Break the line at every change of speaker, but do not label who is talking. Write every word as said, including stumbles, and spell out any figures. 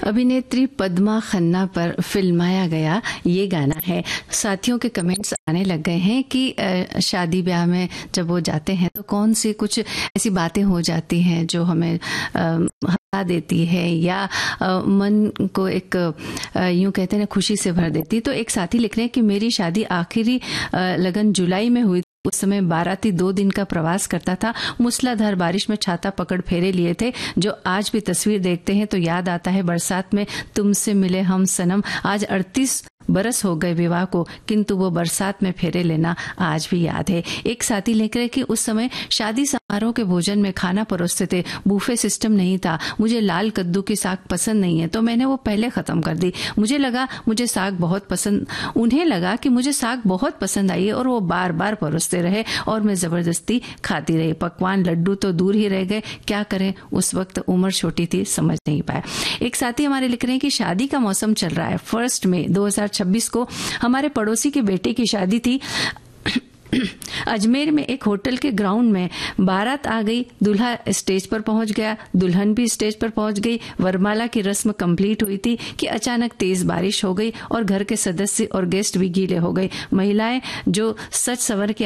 अभिनेत्री पद्मा खन्ना पर फिल्माया गया ये गाना है। साथियों के कमेंट्स आने लग गए हैं कि शादी ब्याह में जब वो जाते हैं तो कौन सी कुछ ऐसी बातें हो जाती हैं जो हमें हंसा देती है या मन को एक यूं कहते हैं ना खुशी से भर देती। तो एक साथी लिख रहे हैं कि मेरी शादी आखिरी लगन जुलाई में हुई। उस समय बाराती दो दिन का प्रवास करता था। मूसलाधार बारिश में छाता पकड़ फेरे लिए थे। जो आज भी तस्वीर देखते हैं तो याद आता है बरसात में तुमसे मिले हम सनम। आज अड़तीस बरस हो गए विवाह को, किंतु वो बरसात में फेरे लेना आज भी याद है। एक साथी लिख रहे कि उस समय शादी समारोह के भोजन में खाना परोसते थे, बूफे सिस्टम नहीं था। मुझे लाल कद्दू की साग पसंद नहीं है तो मैंने वो पहले खत्म कर दी। मुझे लगा मुझे साग बहुत पसंद उन्हें लगा कि मुझे साग बहुत पसंद आई है और वो बार बार परोसते रहे और मैं जबरदस्ती खाती रही। पकवान लड्डू तो दूर ही रह गए, क्या करें, उस वक्त उम्र छोटी थी, समझ नहीं पाए। एक साथी हमारे लिख रहे हैं कि शादी का मौसम चल रहा है। फर्स्ट में दो हजार छब्बीस को हमारे पड़ोसी के बेटे की शादी थी। अजमेर में एक होटल के ग्राउंड में बारात आ गई। दूल्हा स्टेज पर पहुंच गया, दुल्हन भी स्टेज पर पहुंच गई। वरमाला की रस्म कंप्लीट हुई थी कि अचानक तेज बारिश हो गई और घर के सदस्य और गेस्ट भी गीले हो गए। महिलाएं जो सच सवर के